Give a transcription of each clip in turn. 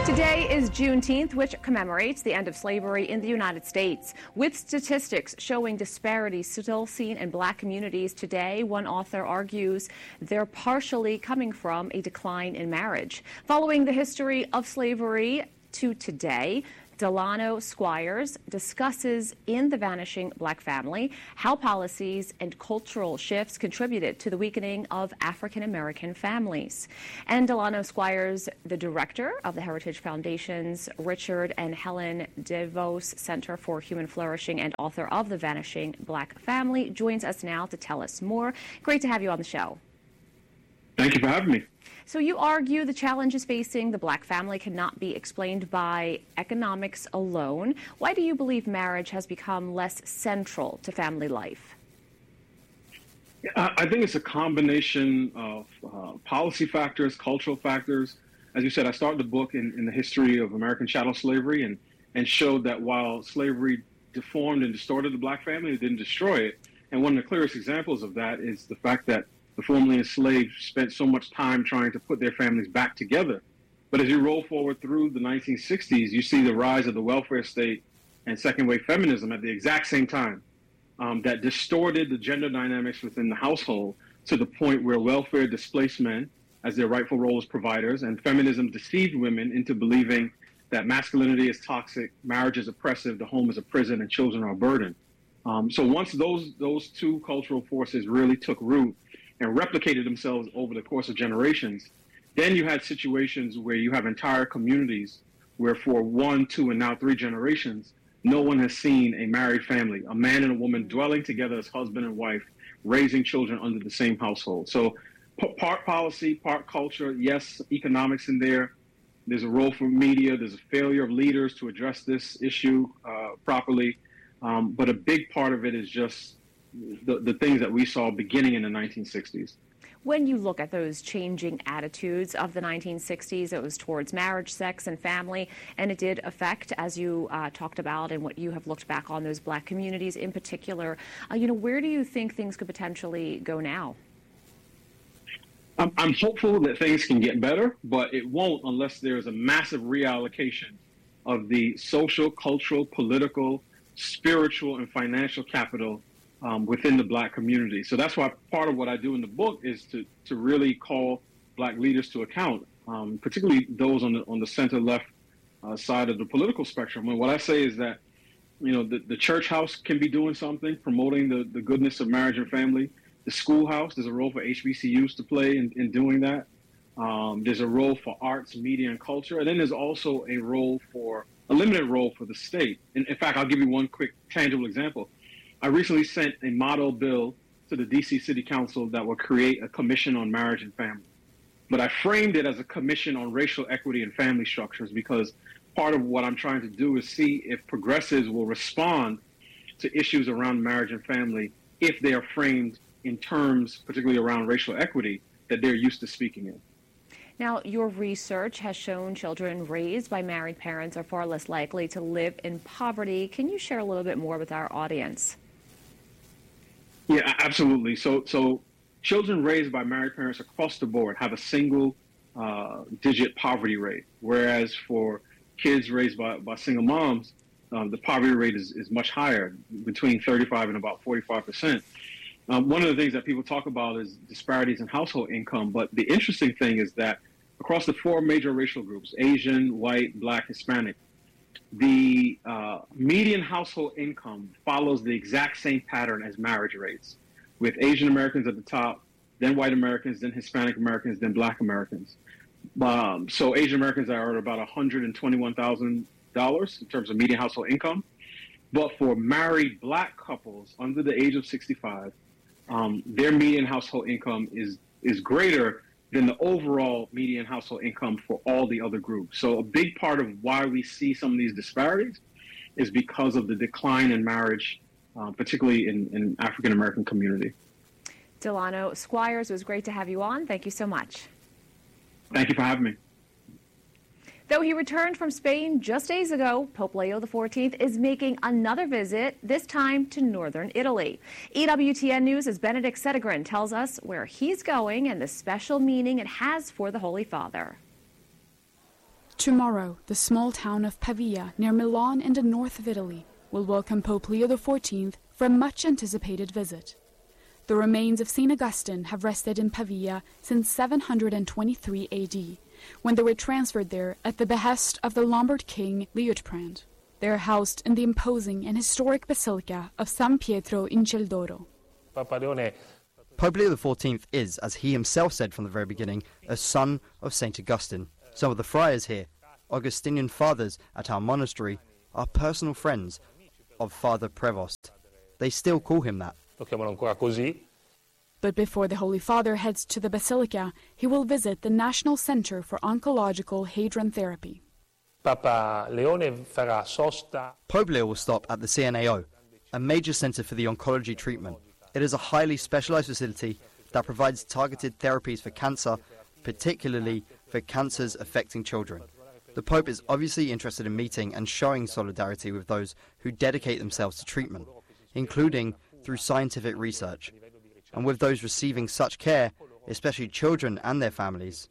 Today is Juneteenth, which commemorates the end of slavery in the United States. With statistics showing disparities still seen in black communities today, one author argues they're partially coming from a decline in marriage. Following the history of slavery to today, Delano Squires discusses in The Vanishing Black Family how policies and cultural shifts contributed to the weakening of African American families. And Delano Squires, the director of the Heritage Foundation's Richard and Helen DeVos Center for Human Flourishing and author of The Vanishing Black Family, joins us now to tell us more. Great to have you on the show. Thank you for having me. So you argue the challenges facing the black family cannot be explained by economics alone. Why do you believe marriage has become less central to family life? I think it's a combination of policy factors, cultural factors. As you said, I started the book in the history of American chattel slavery and showed that while slavery deformed and distorted the black family, it didn't destroy it. And one of the clearest examples of that is the fact that the formerly enslaved spent so much time trying to put their families back together. But as you roll forward through the 1960s, you see the rise of the welfare state and second-wave feminism at the exact same time that distorted the gender dynamics within the household to the point where welfare displaced men as their rightful role as providers, and feminism deceived women into believing that masculinity is toxic, marriage is oppressive, the home is a prison, and children are a burden. So once those two cultural forces really took root and replicated themselves over the course of generations, then you had situations where you have entire communities where for 1, 2, and now 3 generations, no one has seen a married family, a man and a woman dwelling together as husband and wife, raising children under the same household. So part policy, part culture, yes, economics in there. There's a role for media. There's a failure of leaders to address this issue properly. But a big part of it is just the things that we saw beginning in the 1960s. When you look at those changing attitudes of the 1960s, it was towards marriage, sex, and family, and it did affect, as you talked about and what you have looked back on, those black communities in particular. Where do you think things could potentially go now? I'm hopeful that things can get better, but it won't unless there's a massive reallocation of the social, cultural, political, spiritual, and financial capital within the black community. So that's why part of what I do in the book is to really call black leaders to account, particularly those on the center-left side of the political spectrum. And what I say is that, the church house can be doing something, promoting the goodness of marriage and family. The schoolhouse, there's a role for HBCUs to play in doing that. There's a role for arts, media, and culture. And then there's also a limited role for the state. And in fact, I'll give you one quick tangible example. I recently sent a model bill to the D.C. City Council that will create a commission on marriage and family. But I framed it as a commission on racial equity and family structures because part of what I'm trying to do is see if progressives will respond to issues around marriage and family if they are framed in terms, particularly around racial equity, that they're used to speaking in. Now, your research has shown children raised by married parents are far less likely to live in poverty. Can you share a little bit more with our audience? Yeah, absolutely. So children raised by married parents across the board have a single digit poverty rate, whereas for kids raised by single moms, the poverty rate is much higher, between 35 and about 45%. One of the things that people talk about is disparities in household income, but the interesting thing is that across the 4 major racial groups, Asian, white, black, Hispanic, the median household income follows the exact same pattern as marriage rates, with Asian Americans at the top, then white Americans, then Hispanic Americans, then black Americans. So Asian Americans are at about $121,000 in terms of median household income. But for married black couples under the age of 65, their median household income is greater than the overall median household income for all the other groups. So a big part of why we see some of these disparities is because of the decline in marriage, particularly in African-American community. Delano Squires, it was great to have you on. Thank you so much. Thank you for having me. Though he returned from Spain just days ago, Pope Leo XIV is making another visit, this time to northern Italy. EWTN News' Benedict Sedegren tells us where he's going and the special meaning it has for the Holy Father. Tomorrow, the small town of Pavia, near Milan in the north of Italy, will welcome Pope Leo XIV for a much-anticipated visit. The remains of St. Augustine have rested in Pavia since 723 AD, when they were transferred there at the behest of the Lombard king Liutprand. They are housed in the imposing and historic Basilica of San Pietro in Celdoro. Pope Leo XIV is, as he himself said from the very beginning, a son of St. Augustine. Some of the friars here, Augustinian fathers at our monastery, are personal friends of Father Prevost. They still call him that. But before the Holy Father heads to the Basilica, he will visit the National Center for Oncological Hadron Therapy. Pope Leo will stop at the CNAO, a major center for the oncology treatment. It is a highly specialized facility that provides targeted therapies for cancer, particularly for cancers affecting children. The Pope is obviously interested in meeting and showing solidarity with those who dedicate themselves to treatment, including through scientific research, and with those receiving such care, especially children and their families.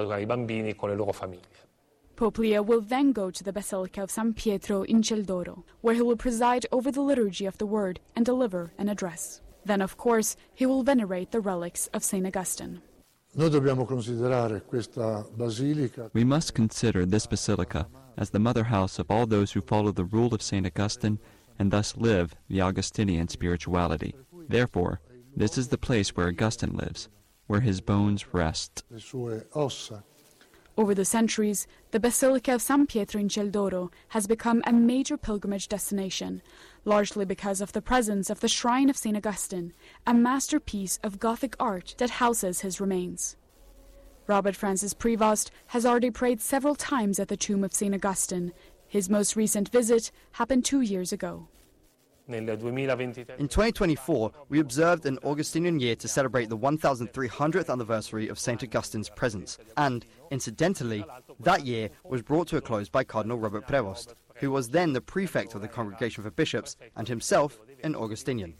Pope Leo will then go to the Basilica of San Pietro in Celdoro, where he will preside over the liturgy of the Word and deliver an address. Then, of course, he will venerate the relics of St. Augustine. We must consider this basilica as the mother house of all those who follow the rule of St. Augustine and thus live the Augustinian spirituality. Therefore, this is the place where Augustine lives, where his bones rest. Over the centuries, the Basilica of San Pietro in Celdoro has become a major pilgrimage destination, largely because of the presence of the Shrine of St. Augustine, a masterpiece of Gothic art that houses his remains. Robert Francis Prevost has already prayed several times at the tomb of St. Augustine. His most recent visit happened 2 years ago. In 2024, we observed an Augustinian year to celebrate the 1,300th anniversary of St. Augustine's presence, and, incidentally, that year was brought to a close by Cardinal Robert Prevost, who was then the prefect of the Congregation for Bishops and himself an Augustinian.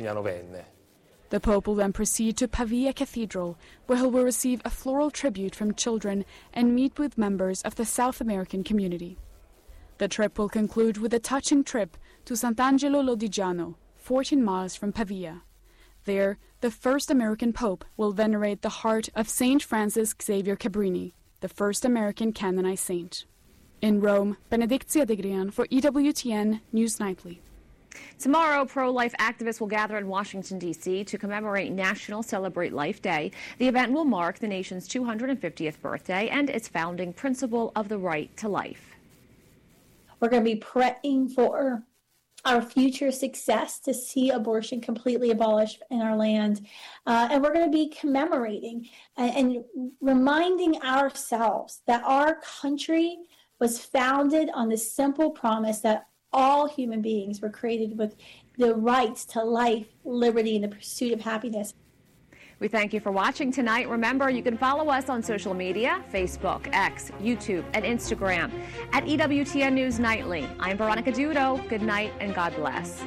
The Pope will then proceed to Pavia Cathedral, where he will receive a floral tribute from children and meet with members of the South American community. The trip will conclude with a touching trip to Sant'Angelo Lodigiano, 14 miles from Pavia. There, the first American Pope will venerate the heart of Saint Francis Xavier Cabrini, the first American canonized saint. In Rome, Benedictia de Grian for EWTN News Nightly. Tomorrow, pro-life activists will gather in Washington, D.C. to commemorate National Celebrate Life Day. The event will mark the nation's 250th birthday and its founding principle of the right to life. We're going to be praying for our future success to see abortion completely abolished in our land. And we're going to be commemorating and reminding ourselves that our country was founded on the simple promise that all human beings were created with the rights to life, liberty, and the pursuit of happiness. We thank you for watching tonight. Remember, you can follow us on social media, Facebook, X, YouTube, and Instagram at EWTN News Nightly. I'm Veronica Dudo. Good night and God bless.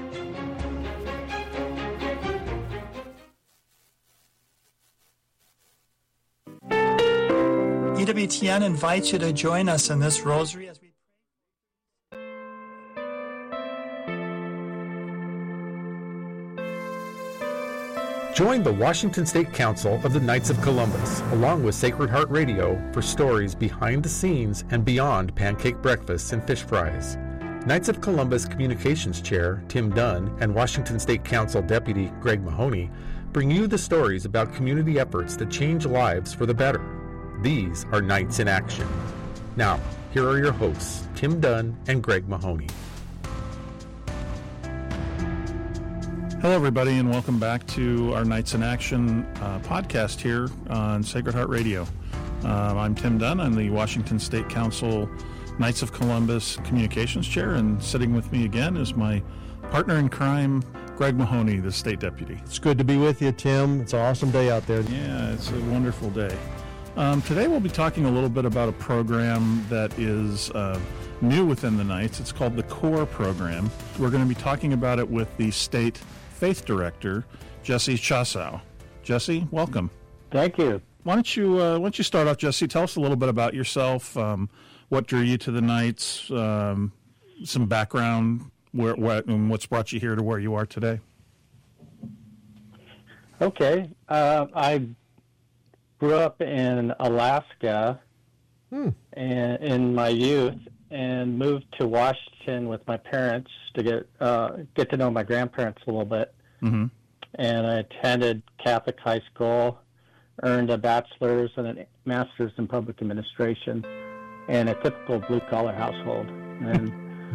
EWTN invites you to join us in this rosary as we Join the Washington State Council of the Knights of Columbus, along with Sacred Heart Radio, for stories behind the scenes and beyond pancake breakfasts and fish fries. Knights of Columbus Communications Chair Tim Dunn and Washington State Council Deputy Greg Mahoney bring you the stories about community efforts that change lives for the better. These are Knights in Action. Now, here are your hosts, Tim Dunn and Greg Mahoney. Hello, everybody, and welcome back to our Knights in Action podcast here on Sacred Heart Radio. I'm Tim Dunn. I'm the Washington State Council Knights of Columbus Communications Chair, and sitting with me again is my partner in crime, Greg Mahoney, the State Deputy. It's good to be with you, Tim. It's an awesome day out there. Yeah, it's a wonderful day. Today we'll be talking a little bit about a program that is new within the Knights. It's called the CORE program. We're going to be talking about it with the State Faith Director, Jesse Chasow. Jesse, welcome. Thank you. Why don't you start off, Jesse? Tell us a little bit about yourself, what drew you to the Knights, some background, what's brought you here to where you are today. Okay. I grew up in Alaska and in my youth and moved to Washington with my parents to get to know my grandparents a little bit. Mm-hmm. And I attended Catholic high school, earned a bachelor's and a master's in public administration, and a typical blue-collar household. And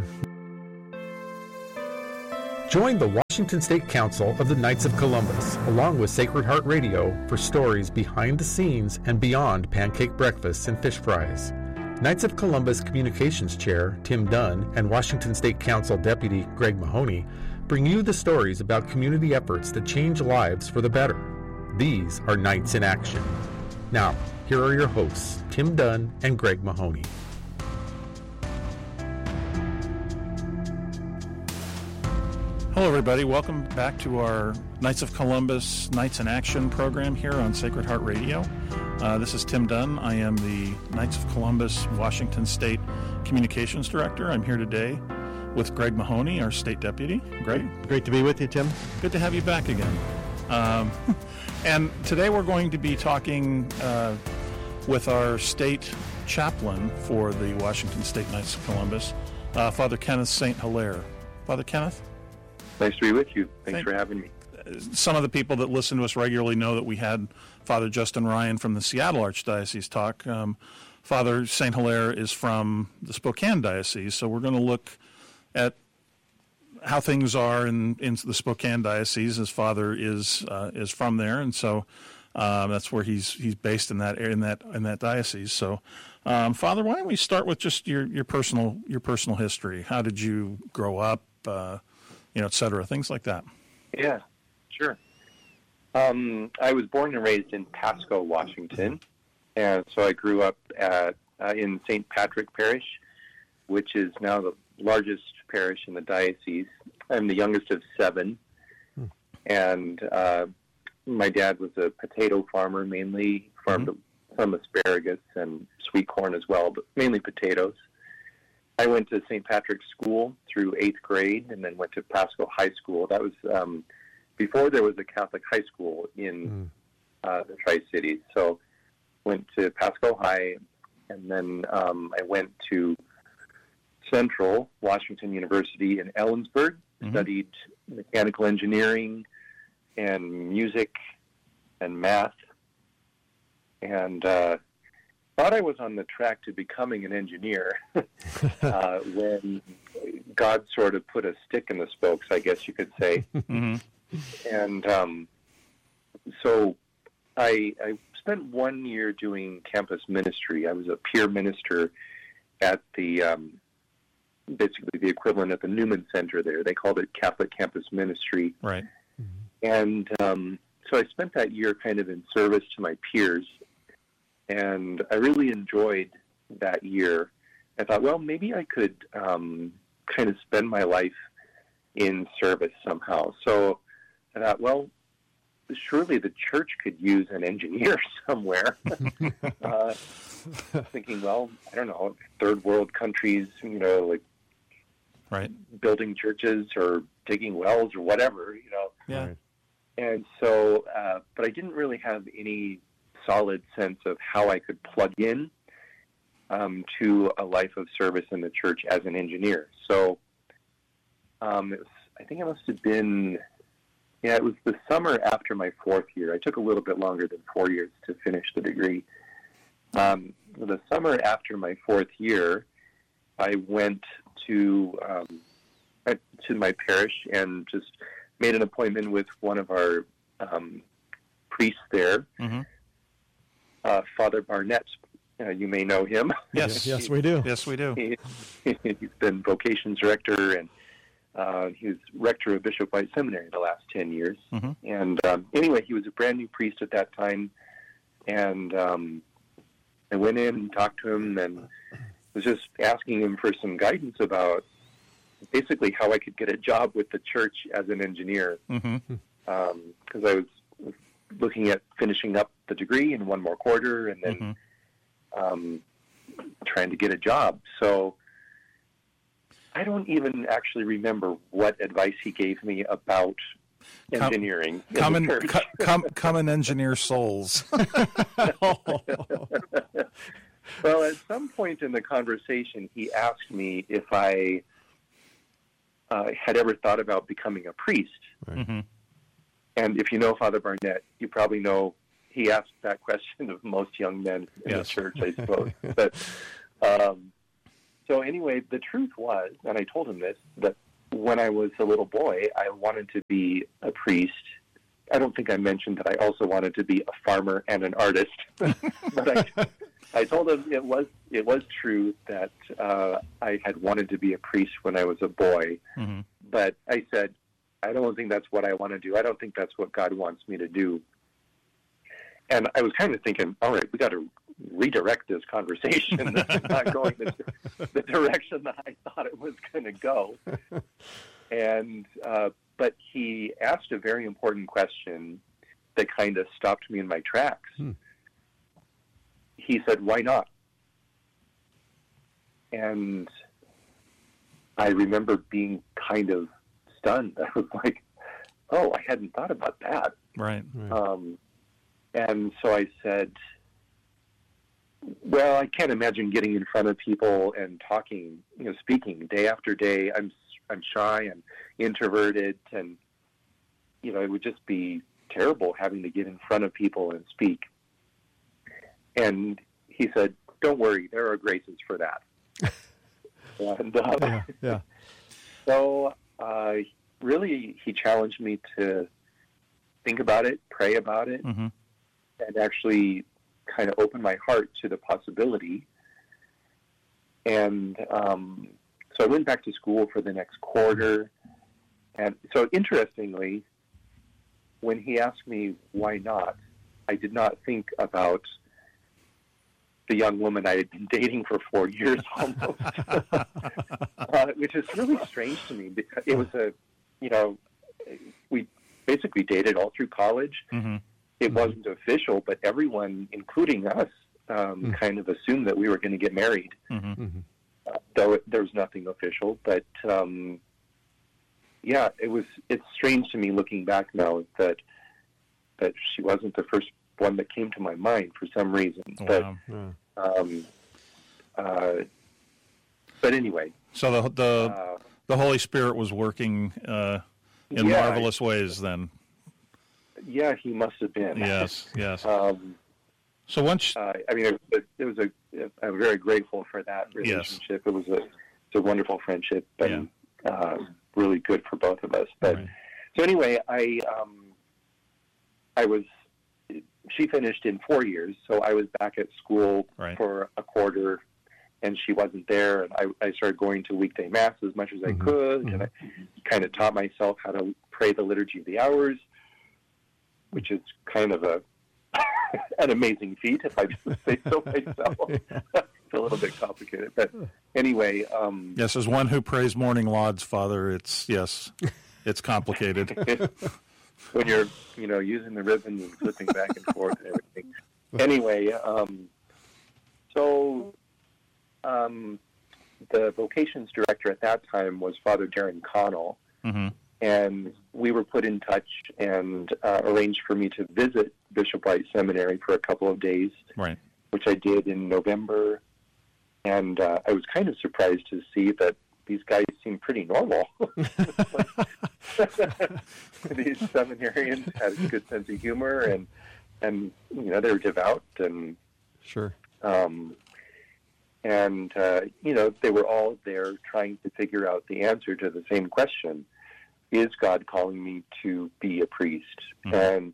Join the Washington State Council of the Knights of Columbus, along with Sacred Heart Radio, for stories behind the scenes and beyond pancake breakfasts and fish fries. Knights of Columbus Communications Chair Tim Dunn and Washington State Council Deputy Greg Mahoney bring you the stories about community efforts that change lives for the better. These are Knights in Action. Now, here are your hosts, Tim Dunn and Greg Mahoney. Hello, everybody. Welcome back to our Knights of Columbus Knights in Action program here on Sacred Heart Radio. This is Tim Dunn. I am the Knights of Columbus Washington State Communications Director. I'm here today with Greg Mahoney, our State Deputy. Greg? Great to be with you, Tim. Good to have you back again. And today we're going to be talking with our state chaplain for the Washington State Knights of Columbus, Father Kenneth St. Hilaire. Father Kenneth? Nice to be with you. Thanks for having me. Some of the people that listen to us regularly know that we had Father Justin Ryan from the Seattle Archdiocese talk. Father St. Hilaire is from the Spokane Diocese, so we're going to look at how things are in the Spokane Diocese. His father is from there, and so that's where he's based in that diocese. So, Father, why don't we start with just your personal history? How did you grow up? Et cetera, things like that. Yeah, sure. I was born and raised in Pasco, Washington, and so I grew up in St. Patrick Parish, which is now the largest parish in the diocese. I'm the youngest of 7, and my dad was a potato farmer, mainly farmed some asparagus and sweet corn as well, but mainly potatoes. I went to St. Patrick's School through 8th grade and then went to Pasco High School. That was before there was a Catholic high school in the Tri-Cities. So went to Pasco High, and then I went to Central Washington University in Ellensburg, studied mechanical engineering and music and math, and thought I was on the track to becoming an engineer when God sort of put a stick in the spokes, I guess you could say. And so I spent 1 year doing campus ministry. I was a peer minister at the basically the equivalent at the Newman Center there. They called it Catholic Campus Ministry. Right. And so I spent that year kind of in service to my peers. And I really enjoyed that year. I thought, well, maybe I could kind of spend my life in service somehow. So I thought, well, surely the church could use an engineer somewhere. Thinking, well, I don't know, third world countries, like building churches or digging wells or whatever, Yeah. And so, but I didn't really have any solid sense of how I could plug in to a life of service in the church as an engineer. So I think it must have been, it was the summer after my 4th year. I took a little bit longer than 4 years to finish the degree. The summer after my 4th year, I went to my parish and just made an appointment with one of our priests there. Father Barnett, you may know him. Yes, yes, we do. Yes, we do. He's been vocations director, and he was rector of Bishop White Seminary the last 10 years. And anyway, he was a brand new priest at that time, and I went in and talked to him and was just asking him for some guidance about basically how I could get a job with the church as an engineer, because I was looking at finishing up the degree in 1 more quarter, and then trying to get a job. So I don't even actually remember what advice he gave me about engineering. Come and engineer souls. Well, at some point in the conversation, he asked me if I had ever thought about becoming a priest. Right. Mm-hmm. And if you know Father Barnett, you probably know he asked that question of most young men in the church, I suppose. But so anyway, the truth was, and I told him this, that when I was a little boy, I wanted to be a priest. I don't think I mentioned that I also wanted to be a farmer and an artist. But I told him it was true that I had wanted to be a priest when I was a boy. Mm-hmm. But I said, I don't think that's what I want to do. I don't think that's what God wants me to do. And I was kind of thinking, all right, we got to redirect this conversation. This is not going the direction that I thought it was going to go. And but he asked a very important question that kind of stopped me in my tracks. He said, "Why not?" And I remember being kind of stunned. I was like, "Oh, I hadn't thought about that." Right. And so I said, well, I can't imagine getting in front of people and talking, speaking day after day. I'm shy and introverted, and, it would just be terrible having to get in front of people and speak. And he said, don't worry, there are graces for that. And so really he challenged me to think about it, pray about it, mm-hmm. and actually kind of open my heart to the possibility. And so I went back to school for the next quarter. And so interestingly, when he asked me why not, I did not think about the young woman I had been dating for 4 years almost, which is really strange to me because it was we basically dated all through college. Mm-hmm. It wasn't official, but everyone, including us, kind of assumed that we were going to get married, though there was nothing official. But it's strange to me looking back now that she wasn't the first one that came to my mind for some reason. Wow. But anyway. So the Holy Spirit was working in marvelous ways then. Yeah, he must have been. Yes. So once, I'm very grateful for that relationship. Yes. It's a wonderful friendship and really good for both of us. But so anyway, she finished in 4 years, so I was back at school for a quarter, and she wasn't there. And I started going to weekday mass as much as I could, and I kind of taught myself how to pray the Liturgy of the Hours, which is kind of an amazing feat, if I just say so myself. It's a little bit complicated, but anyway. Yes, as one who prays morning lauds, Father, it's complicated. When you're, using the ribbons and flipping back and forth and everything. Anyway, the vocations director at that time was Father Darren Connell, and we were put in touch and arranged for me to visit Bishop White Seminary for a couple of days, which I did in November. And I was kind of surprised to see that these guys seem pretty normal. These seminarians had a good sense of humor, and they were devout, and they were all there trying to figure out the answer to the same question: is God calling me to be a priest? And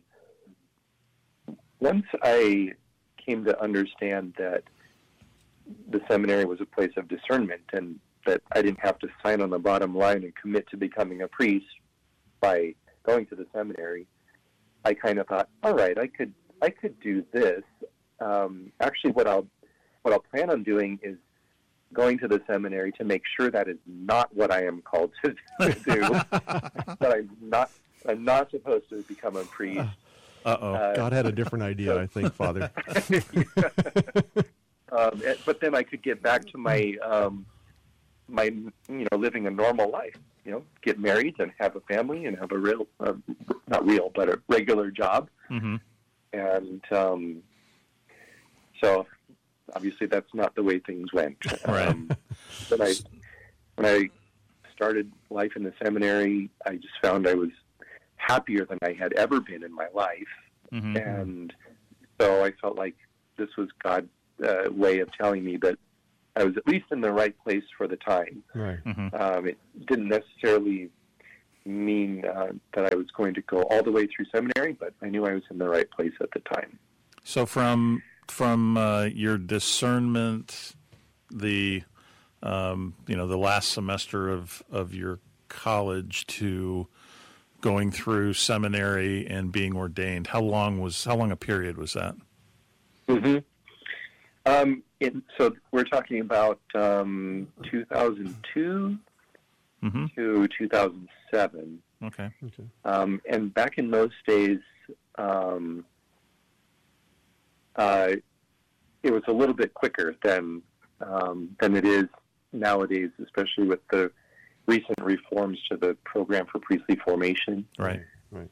once I came to understand that the seminary was a place of discernment, and that I didn't have to sign on the bottom line and commit to becoming a priest by going to the seminary, I kind of thought, all right, I could do this. Actually, what I'll plan on doing is going to the seminary to make sure that is not what I am called to do. That I'm not supposed to become a priest. God had a different idea, I think, Father. but then I could get back to my my living a normal life. Get married and have a family and have a real not real but a regular job. Mm-hmm. And so obviously that's not the way things went. Right. When I started life in the seminary, I just found I was happier than I had ever been in my life. Mm-hmm. And so I felt like this was God's way of telling me that I was at least in the right place for the time. Right. Mm-hmm. It didn't necessarily mean that I was going to go all the way through seminary, but I knew I was in the right place at the time. So from your discernment, the the last semester of your college to going through seminary and being ordained, how long a period was that? Mm-hmm. So we're talking about 2002 mm-hmm. to 2007. Okay. And back in those days, it was a little bit quicker than it is nowadays, especially with the recent reforms to the program for priestly formation. Right.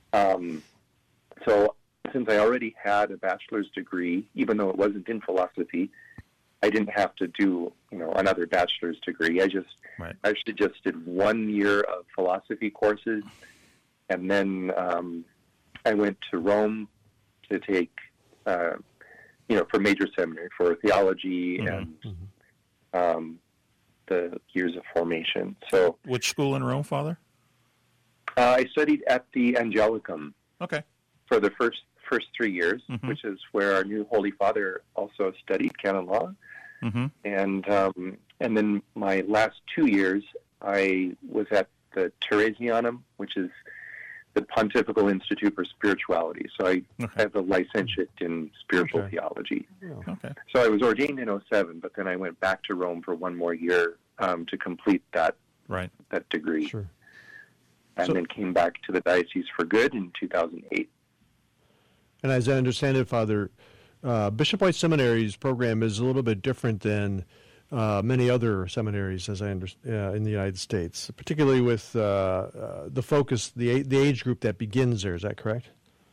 So since I already had a bachelor's degree, even though it wasn't in philosophy, I didn't have to do another bachelor's degree. I actually just did 1 year of philosophy courses, and then I went to Rome to take for major seminary for theology mm-hmm. and the years of formation. So, which school in Rome, Father? I studied at the Angelicum. Okay. For the first 3 years, mm-hmm. which is where our new Holy Father also studied canon law. Mm-hmm. And then my last 2 years, I was at the Theresianum, which is the Pontifical Institute for Spirituality. So I have a licentiate in spiritual theology. Okay. So I was ordained in 2007, but then I went back to Rome for 1 more year to complete that degree. Sure. And then came back to the diocese for good in 2008. And as I understand it, Father, Bishop White Seminary's program is a little bit different than many other seminaries, as I understand, in the United States, particularly with the focus, the age group that begins there. Is that correct?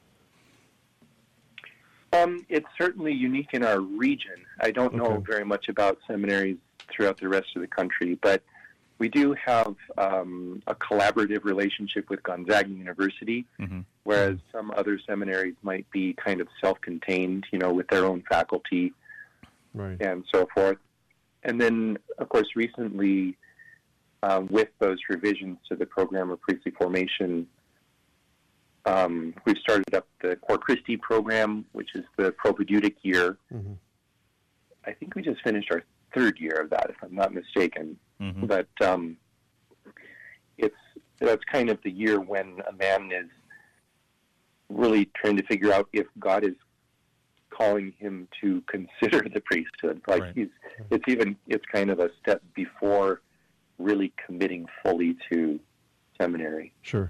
It's certainly unique in our region. I don't know very much about seminaries throughout the rest of the country, but we do have a collaborative relationship with Gonzaga University, mm-hmm. whereas some other seminaries might be kind of self-contained, with their own faculty and so forth. And then, of course, recently, with those revisions to the program of priestly formation, we've started up the Cor Christi program, which is the propedeutic year. Mm-hmm. I think we just finished our 3rd year of that, if I'm not mistaken. Mm-hmm. But that's kind of the year when a man is really trying to figure out if God is calling him to consider the priesthood. It's kind of a step before really committing fully to seminary. Sure.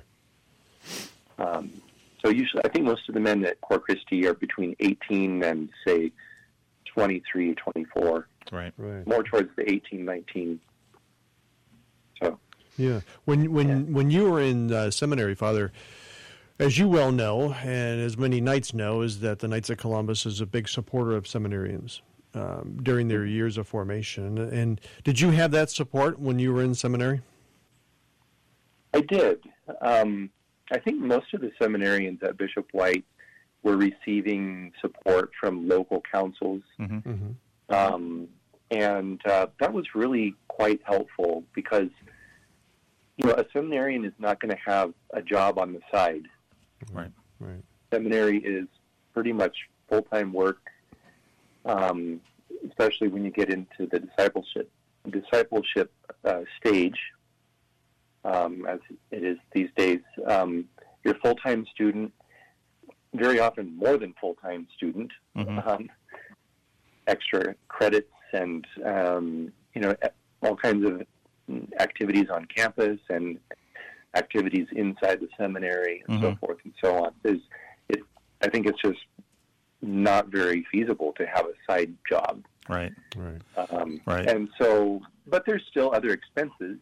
So usually, I think most of the men at Cor Christi are between 18 and say 23 or 24. Right. More towards the 18, 19. So. Yeah. When you were in seminary, Father, as you well know, and as many Knights know, is that the Knights of Columbus is a big supporter of seminarians during their years of formation. And did you have that support when you were in seminary? I did. I think most of the seminarians at Bishop White were receiving support from local councils. Mm-hmm. Mm-hmm. And that was really quite helpful because, a seminarian is not going to have a job on the side. Right. Seminary is pretty much full-time work, especially when you get into the discipleship stage, as it is these days. You're a full-time student, very often more than full-time student, mm-hmm. Extra credits and, all kinds of activities on campus and activities inside the seminary and mm-hmm. so forth and so on. I think it's just not very feasible to have a side job. Right. Right. And so, but there's still other expenses,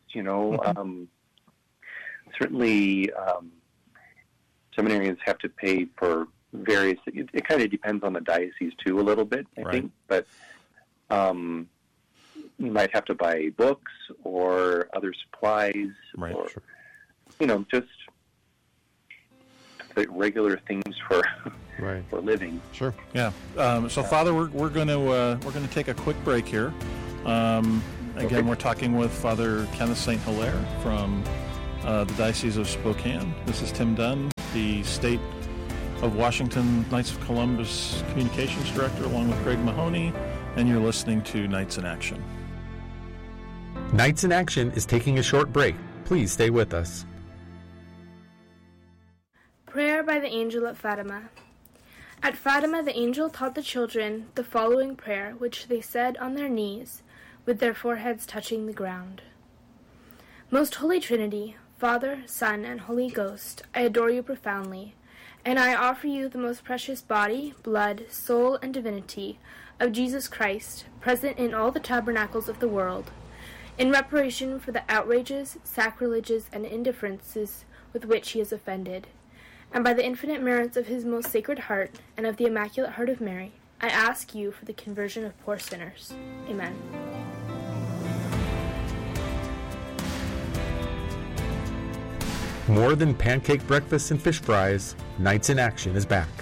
certainly seminarians have to pay for various, it kind of depends on the diocese too a little bit, I think, but you might have to buy books or other supplies or, just the regular things for for living. Sure. Yeah. So, Father, we're going to take a quick break here. Again, we're talking with Father Kenneth St. Hilaire from the Diocese of Spokane. This is Tim Dunn, the State of Washington Knights of Columbus Communications Director, along with Greg Mahoney, and you're listening to Knights in Action. Knights in Action is taking a short break. Please stay with us. Prayer by the Angel at Fatima. At Fatima, the angel taught the children the following prayer, which they said on their knees, with their foreheads touching the ground. Most Holy Trinity, Father, Son, and Holy Ghost, I adore you profoundly, and I offer you the most precious body, blood, soul, and divinity of Jesus Christ, present in all the tabernacles of the world, in reparation for the outrages, sacrileges, and indifferences with which he is offended. And by the infinite merits of his most sacred heart and of the Immaculate Heart of Mary, I ask you for the conversion of poor sinners. Amen. More than pancake breakfast and fish fries, Knights in Action is back.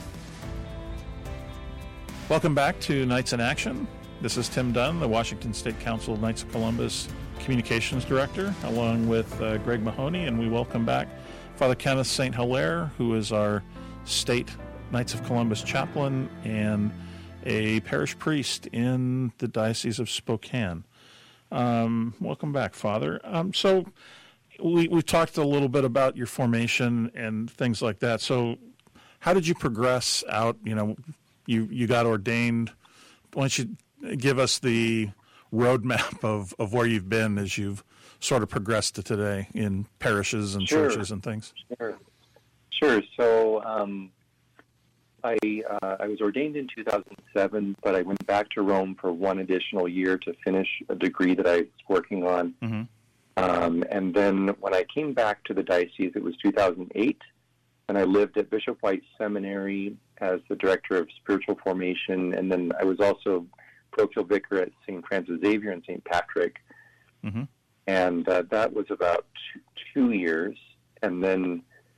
Welcome back to Knights in Action. This is Tim Dunn, the Washington State Council Knights of Columbus Communications Director, along with Greg Mahoney, and we welcome back Father Kenneth St. Hilaire, who is our State Knights of Columbus chaplain and a parish priest in the Diocese of Spokane. Welcome back, Father. So we talked a little bit about your formation and things like that. So how did you progress out? You got ordained. Why don't you give us the roadmap of where you've been as you've sort of progressed to today in parishes and churches and things? Sure. So I was ordained in 2007, but I went back to Rome for one additional year to finish a degree that I was working on. And then when I came back to the diocese, it was 2008, and I lived at Bishop White Seminary as the director of spiritual formation, and then I was also parochial vicar at St. Francis Xavier and St. Patrick. And that was about 2 years. And then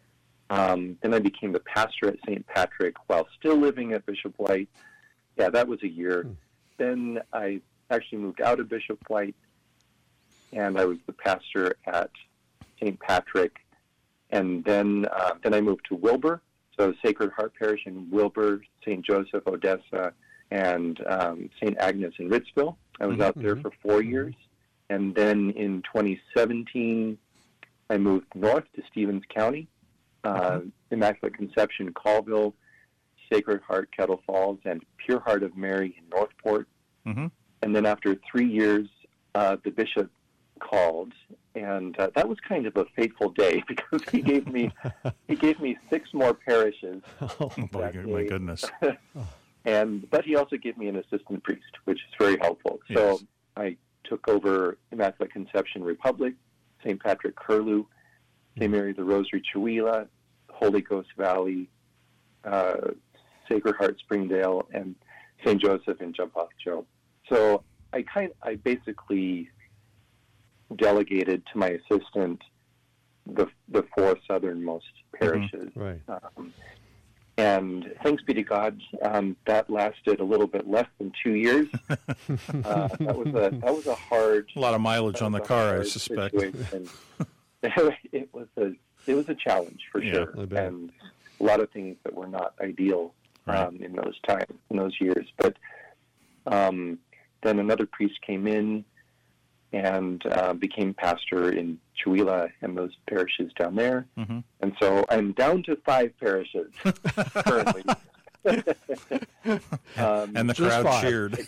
I became the pastor at St. Patrick while still living at Bishop White. Yeah, that was a year. Then I actually moved out of Bishop White, and I was the pastor at St. Patrick. And then I moved to Wilbur, so Sacred Heart Parish in Wilbur, St. Joseph, Odessa, and St. Agnes in Ritzville. I was out there for 4 years. And then in 2017, I moved north to Stevens County, Immaculate Conception, Colville, Sacred Heart, Kettle Falls, and Pure Heart of Mary in Northport. And then after 3 years, the bishop called, and that was kind of a fateful day because he gave me 6 more parishes. Oh my goodness! But he also gave me an assistant priest, which is very helpful. Yes. So I took over Immaculate Conception Republic, St. Patrick Curlew, St. Mary the Rosary Chewelah, Holy Ghost Valley, Sacred Heart Springdale, and St. Joseph in Jumpoff Joe. So I basically delegated to my assistant the 4 southernmost parishes. And thanks be to God, that lasted a little bit less than 2 years. That was a hard. A lot of mileage on the car, I suspect. It was a challenge for sure, and a lot of things that were not ideal in those years. But then another priest came in and became pastor in Chewelah and those parishes down there. And so I'm down to 5 parishes currently. And the crowd cheered.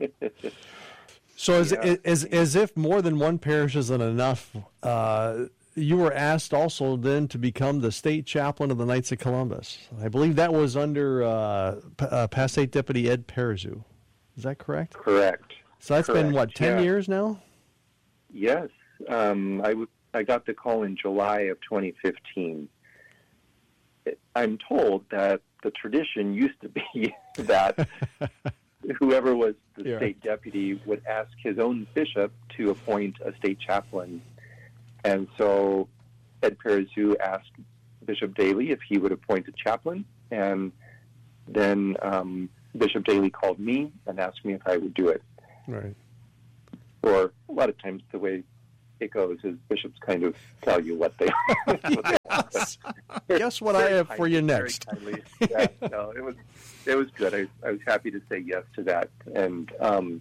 So as if more than one parish isn't enough, you were asked also then to become the state chaplain of the Knights of Columbus. I believe that was under past State Deputy Ed Perezu. Is that correct? Correct. So that's been, what, 10 years now? Yes. I got the call in July of 2015. I'm told that the tradition used to be that whoever was the state deputy would ask his own bishop to appoint a state chaplain. And so Ed Perezu asked Bishop Daly if he would appoint a chaplain, and then Bishop Daly called me and asked me if I would do it. Right. Or a lot of times the way it goes is bishops kind of tell you what they want. Guess what I have for you next. Yeah, no, it was good. I was happy to say yes to that. And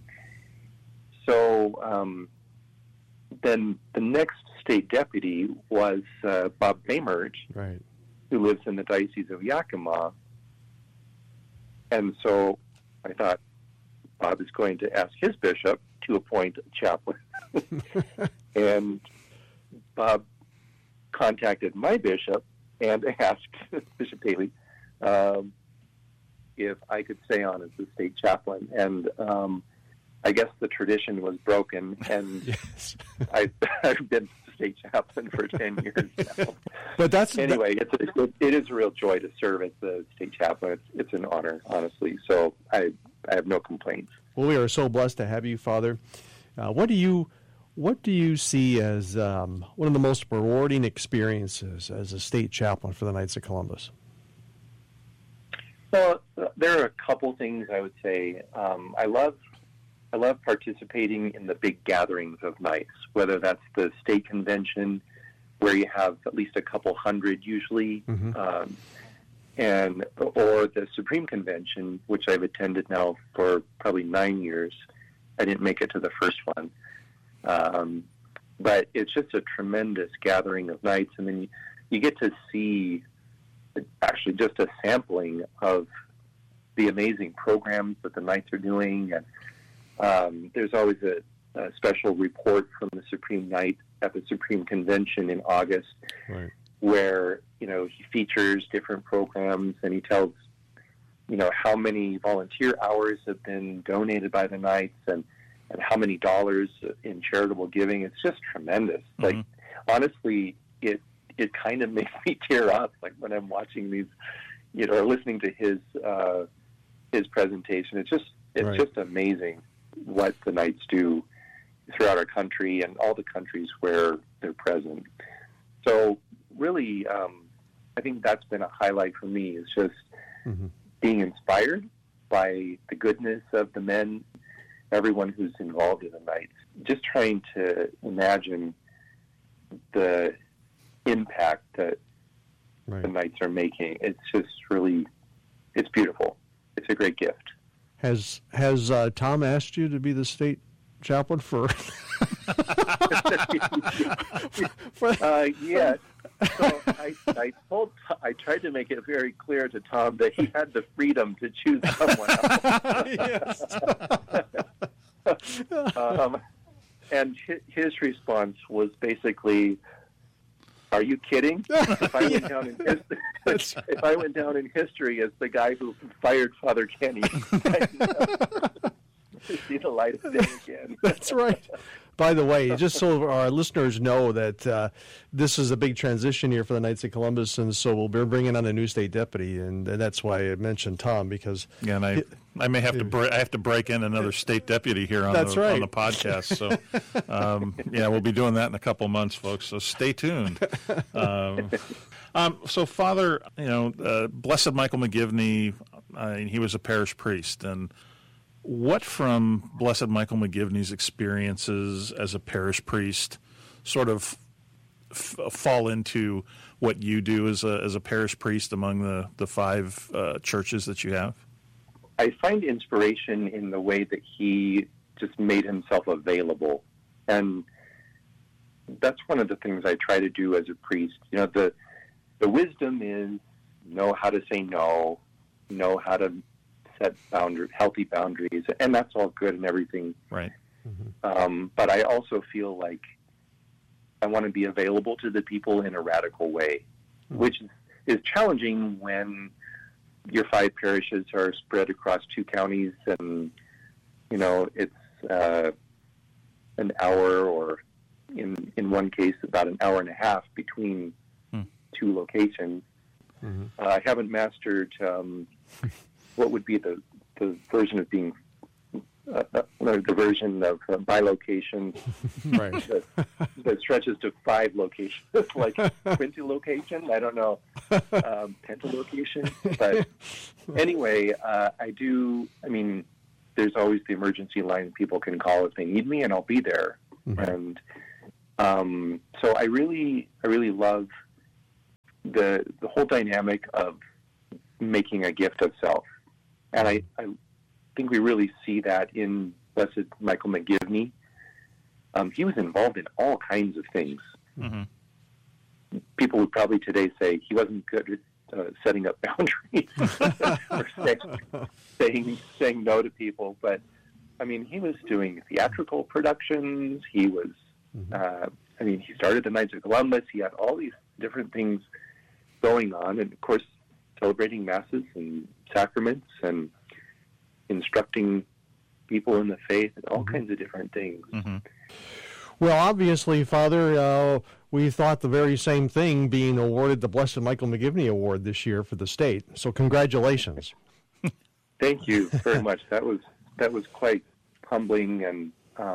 then the next state deputy was Bob Baymert, right, who lives in the Diocese of Yakima. And so I thought Bob is going to ask his bishop to appoint a chaplain. And Bob contacted my bishop and asked Bishop Daly if I could stay on as the state chaplain. And I guess the tradition was broken, and yes. I've been state chaplain for 10 years now. But that's anyway. It is a real joy to serve as the state chaplain. It's an honor, honestly. So I have no complaints. Well, we are so blessed to have you, Father. What do you see as one of the most rewarding experiences as a state chaplain for the Knights of Columbus? Well, there are a couple things I would say. I love participating in the big gatherings of Knights, whether that's the state convention, where you have at least a couple hundred usually, or the Supreme Convention, which I've attended now for probably 9 years. I didn't make it to the first one. But it's just a tremendous gathering of Knights, and then you get to see actually just a sampling of the amazing programs that the Knights are doing. And there's always a special report from the Supreme Knight at the Supreme Convention in August, right, where he features different programs, and he tells how many volunteer hours have been donated by the Knights, and how many dollars in charitable giving. It's just tremendous. Mm-hmm. Like, honestly, it kind of makes me tear up, like when I'm watching these, or listening to his presentation. It's just amazing what the Knights do throughout our country and all the countries where they're present. So really, I think that's been a highlight for me, is just being inspired by the goodness of the men, everyone who's involved in the Knights, just trying to imagine the impact that the Knights are making. It's just really, it's beautiful. It's a great gift. Has Tom asked you to be the state chaplain for? Yeah. So I tried to make it very clear to Tom that he had the freedom to choose someone else. And his response was basically, "Are you kidding? If I went down in history as the guy who fired Father Kenny, see the light of day again." That's right. By the way, just so our listeners know that this is a big transition here for the Knights of Columbus, and so we'll be bringing on a new state deputy, and that's why I mentioned Tom, because and I may have to break in another state deputy here on on the podcast. So we'll be doing that in a couple months, folks. So stay tuned. So Father, Blessed Michael McGivney, he was a parish priest, and what from Blessed Michael McGivney's experiences as a parish priest sort of fall into what you do as a parish priest among the five churches that you have? I find inspiration in the way that he just made himself available. And that's one of the things I try to do as a priest. The wisdom is know how to say no, know how to set healthy boundaries, and that's all good and everything. Right. But I also feel like I want to be available to the people in a radical way, which is challenging when your 5 parishes are spread across 2 counties and, it's an hour, or in one case about an hour and a half between 2 locations. Mm-hmm. I haven't mastered what would be the version of being the version of bilocation right. that stretches to 5 locations, like quintilocation. I don't know, pentalocation. But anyway, there's always the emergency line people can call if they need me, and I'll be there. Mm-hmm. And so I really love the whole dynamic of making a gift of self. And I think we really see that in Blessed Michael McGivney. He was involved in all kinds of things. Mm-hmm. People would probably today say he wasn't good at setting up boundaries or saying no to people. But, he was doing theatrical productions. He was, he started the Knights of Columbus. He had all these different things going on. And, of course, celebrating masses and sacraments and instructing people in the faith and all kinds of different things. Mm-hmm. Well, obviously, Father, we thought the very same thing, being awarded the Blessed Michael McGivney Award this year for the state. So congratulations. Thank you very much. That was quite humbling. And,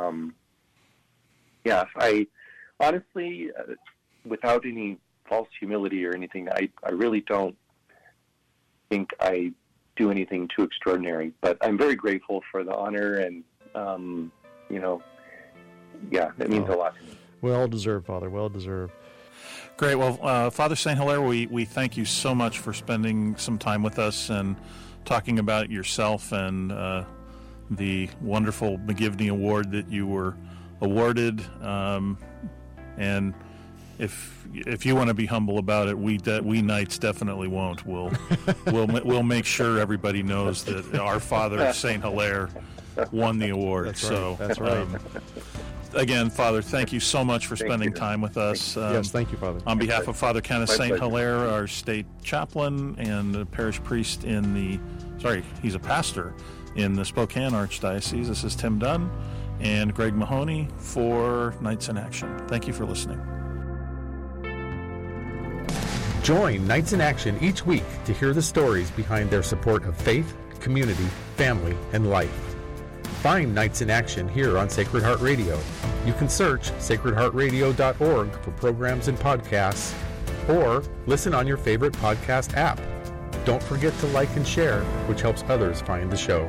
I honestly, without any false humility or anything, I really don't think I do anything too extraordinary, but I'm very grateful for the honor, and it means a lot to me. Well deserved, Father. Well deserved. Great. Well, Father St. Hilaire, we thank you so much for spending some time with us and talking about yourself and the wonderful McGivney Award that you were awarded. And if you want to be humble about it, we Knights definitely won't. We'll make sure everybody knows that our Father St. Hilaire won the award. That's right. That's right. Again, Father, thank you so much for spending time with us. Yes, thank you, Father. On behalf of Father Kenneth St. Hilaire, our state chaplain and a parish priest he's a pastor in the Spokane Archdiocese. This is Tim Dunn and Greg Mahoney for Knights in Action. Thank you for listening. Join Knights in Action each week to hear the stories behind their support of faith, community, family, and life. Find Knights in Action here on Sacred Heart Radio. You can search sacredheartradio.org for programs and podcasts, or listen on your favorite podcast app. Don't forget to like and share, which helps others find the show.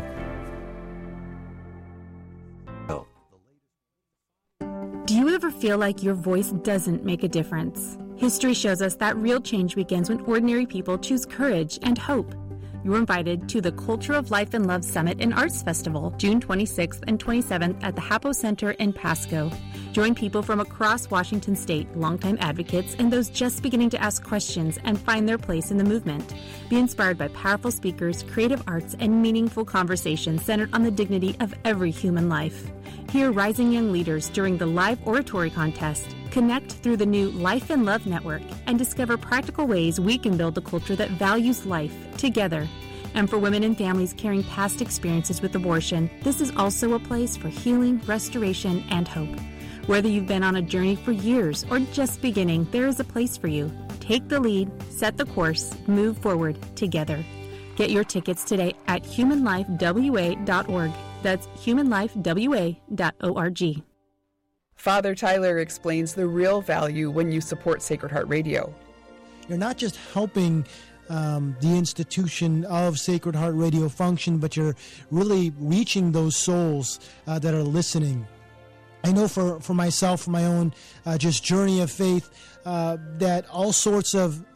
Do you ever feel like your voice doesn't make a difference? History shows us that real change begins when ordinary people choose courage and hope. You're invited to the Culture of Life and Love Summit and Arts Festival, June 26th and 27th at the Hapo Center in Pasco. Join people from across Washington State, longtime advocates, and those just beginning to ask questions and find their place in the movement. Be inspired by powerful speakers, creative arts, and meaningful conversations centered on the dignity of every human life. Hear rising young leaders during the live oratory contest. Connect through the new Life and Love Network and discover practical ways we can build a culture that values life together. And for women and families carrying past experiences with abortion, this is also a place for healing, restoration, and hope. Whether you've been on a journey for years or just beginning, there is a place for you. Take the lead, set the course, move forward together. Get your tickets today at humanlifewa.org. That's humanlifewa.org. Father Tyler explains the real value when you support Sacred Heart Radio. You're not just helping the institution of Sacred Heart Radio function, but you're really reaching those souls that are listening. I know for myself, for my own just journey of faith, that all sorts of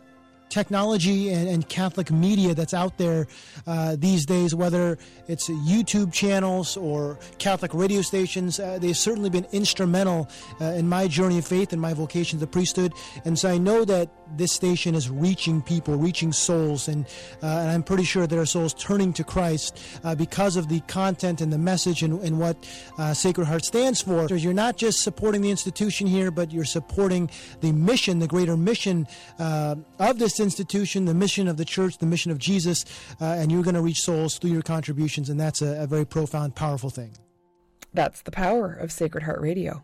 technology and Catholic media that's out there these days, whether it's YouTube channels or Catholic radio stations. They've certainly been instrumental in my journey of faith and my vocation to the priesthood. And so I know that this station is reaching people, reaching souls, and I'm pretty sure there are souls turning to Christ because of the content and the message and what Sacred Heart stands for. So you're not just supporting the institution here, but you're supporting the mission, the greater mission of this institution, the mission of the church, the mission of Jesus, and you're going to reach souls through your contributions, and that's a very profound, powerful thing. That's the power of Sacred Heart Radio.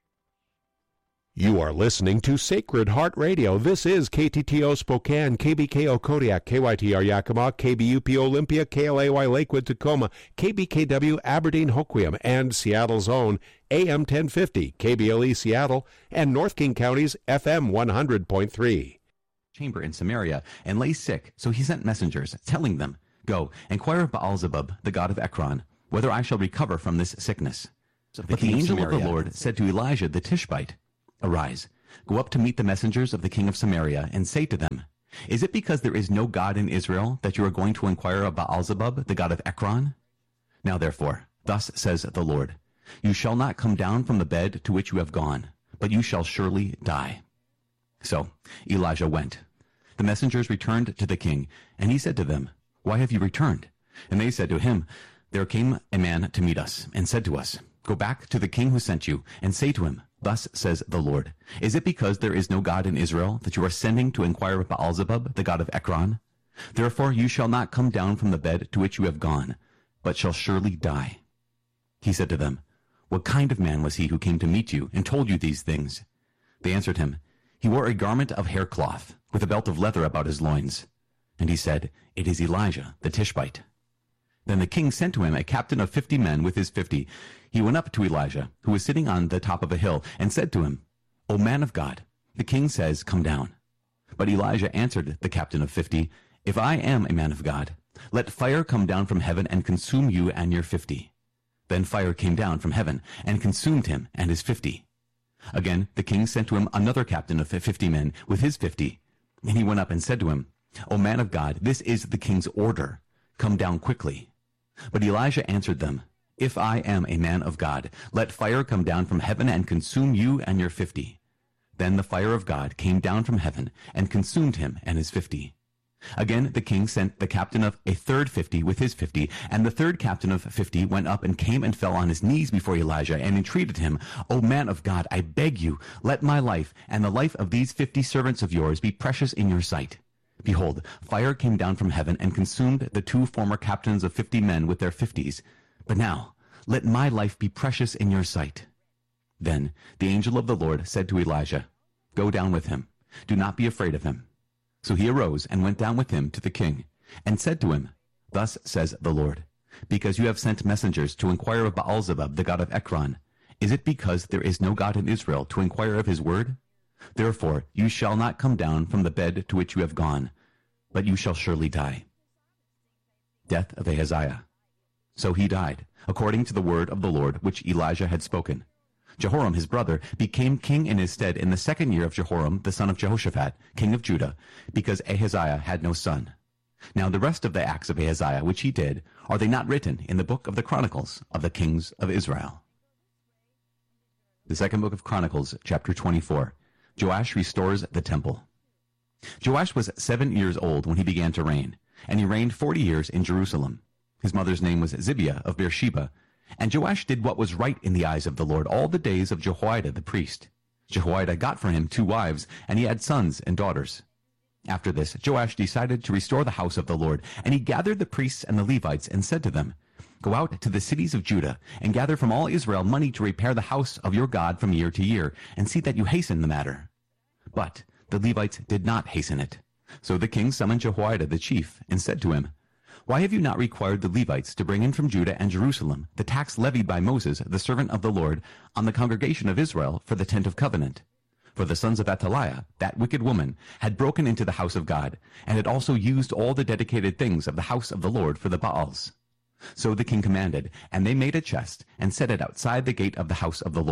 You are listening to Sacred Heart Radio. This is KTTO Spokane, KBKO Kodiak, KYTR Yakima, KBUP Olympia, KLAY Lakewood Tacoma, KBKW Aberdeen Hoquiam, and Seattle's own AM 1050, KBLE Seattle, and North King County's FM 100.3. Chamber in Samaria and lay sick, so he sent messengers, telling them, Go, inquire of Baal-zebub, the god of Ekron, whether I shall recover from this sickness. But the angel of the Lord said to Elijah the Tishbite, Arise, go up to meet the messengers of the king of Samaria, and say to them, Is it because there is no God in Israel that you are going to inquire of Baal-zebub, the god of Ekron? Now therefore, thus says the Lord, You shall not come down from the bed to which you have gone, but you shall surely die. So Elijah went. The messengers returned to the king, and he said to them, Why have you returned? And they said to him, There came a man to meet us, and said to us, Go back to the king who sent you, and say to him, Thus says the Lord, Is it because there is no God in Israel that you are sending to inquire of Baal-zebub, the god of Ekron? Therefore you shall not come down from the bed to which you have gone, but shall surely die. He said to them, What kind of man was he who came to meet you, and told you these things? They answered him, He wore a garment of haircloth, with a belt of leather about his loins. And he said, It is Elijah the Tishbite. Then the king sent to him a captain of 50 men with his 50. He went up to Elijah, who was sitting on the top of a hill, and said to him, O man of God, the king says, Come down. But Elijah answered the captain of 50, If I am a man of God, let fire come down from heaven and consume you and your 50. Then fire came down from heaven and consumed him and his 50. Again, the king sent to him another captain of 50 men with his 50. And he went up and said to him, O man of God, this is the king's order. Come down quickly. But Elijah answered them, If I am a man of God, let fire come down from heaven and consume you and your 50. Then the fire of God came down from heaven and consumed him and his 50. Again the king sent the captain of a third 50 with his 50, and the third captain of 50 went up and came and fell on his knees before Elijah and entreated him, O man of God, I beg you, let my life and the life of these 50 servants of yours be precious in your sight. Behold, fire came down from heaven and consumed the 2 former captains of 50 men with their 50s. But now, let my life be precious in your sight. Then the angel of the Lord said to Elijah, Go down with him. Do not be afraid of him. So he arose and went down with him to the king, and said to him, Thus says the Lord, Because you have sent messengers to inquire of Baal-zebub, the god of Ekron, is it because there is no God in Israel to inquire of his word? Therefore you shall not come down from the bed to which you have gone, but you shall surely die. Death of Ahaziah. So he died, according to the word of the Lord which Elijah had spoken. Jehoram his brother became king in his stead in the 2nd year of Jehoram the son of Jehoshaphat, king of Judah, because Ahaziah had no son. Now the rest of the acts of Ahaziah which he did, are they not written in the book of the Chronicles of the kings of Israel? The second book of Chronicles, chapter 24. Joash restores the temple. Joash was 7 years old when he began to reign, and he reigned 40 years in Jerusalem. His mother's name was Zibiah of Beersheba. And Joash did what was right in the eyes of the Lord all the days of Jehoiada the priest. Jehoiada got for him 2 wives, and he had sons and daughters. After this, Joash decided to restore the house of the Lord, and he gathered the priests and the Levites and said to them, Go out to the cities of Judah, and gather from all Israel money to repair the house of your God from year to year, and see that you hasten the matter. But the Levites did not hasten it. So the king summoned Jehoiada the chief, and said to him, Why have you not required the Levites to bring in from Judah and Jerusalem the tax levied by Moses, the servant of the Lord, on the congregation of Israel for the tent of covenant? For the sons of Athaliah, that wicked woman, had broken into the house of God, and had also used all the dedicated things of the house of the Lord for the Baals. So the king commanded, and they made a chest, and set it outside the gate of the house of the Lord.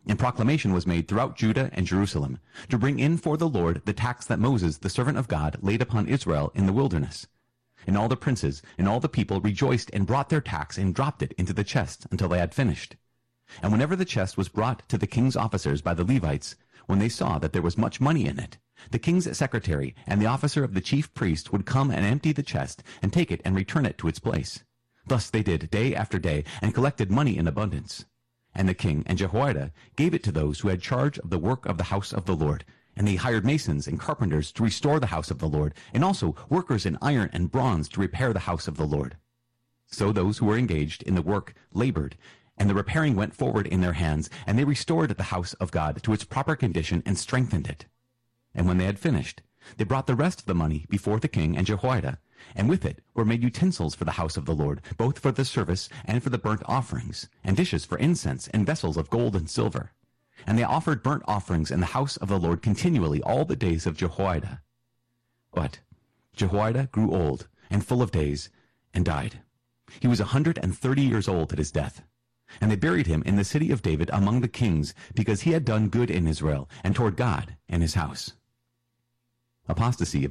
And proclamation was made throughout Judah and Jerusalem to bring in for the Lord the tax that Moses, the servant of God, laid upon Israel in the wilderness. And all the princes and all the people rejoiced and brought their tax and dropped it into the chest until they had finished. And whenever the chest was brought to the king's officers by the Levites, when they saw that there was much money in it, the king's secretary and the officer of the chief priest would come and empty the chest and take it and return it to its place. Thus they did day after day and collected money in abundance. And the king and Jehoiada gave it to those who had charge of the work of the house of the Lord. And they hired masons and carpenters to restore the house of the Lord, and also workers in iron and bronze to repair the house of the Lord. So those who were engaged in the work labored, and the repairing went forward in their hands, and they restored the house of God to its proper condition and strengthened it. And when they had finished, they brought the rest of the money before the king and Jehoiada, and with it were made utensils for the house of the Lord, both for the service and for the burnt offerings, and dishes for incense, and vessels of gold and silver. And they offered burnt offerings in the house of the Lord continually all the days of Jehoiada. But Jehoiada grew old and full of days, and died. He was 130 years old at his death. And they buried him in the city of David among the kings, because he had done good in Israel, and toward God and his house. Apostasy of